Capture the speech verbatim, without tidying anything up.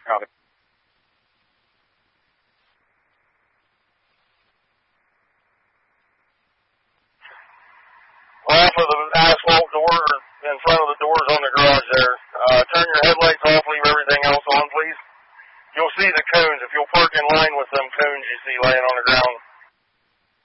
Copy. Off of the asphalt door in front of the doors on the garage there. Uh, turn your headlights off, leave everything else on, please. You'll see the cones. If you'll park in line with them cones you see laying on the ground.